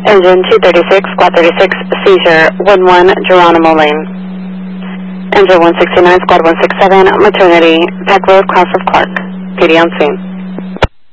Engine 236, Squad 36, seizure, 11 Geronimo Lane. Engine 169, Squad 167, maternity, Peck Road, Cross of Clark. PD on scene.